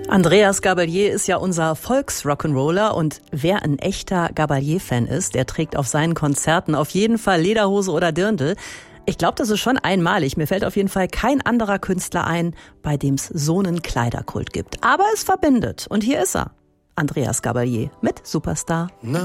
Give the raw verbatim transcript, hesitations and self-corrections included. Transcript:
Andreas Gabalier ist ja unser Volks-Rock'n'Roller und wer ein echter Gabalier-Fan ist, der trägt auf seinen Konzerten auf jeden Fall Lederhose oder Dirndl. Ich glaube, das ist schon einmalig. Mir fällt auf jeden Fall kein anderer Künstler ein, bei dem es so einen Kleiderkult gibt. Aber es verbindet. Und hier ist er. Andreas Gabalier mit Superstar.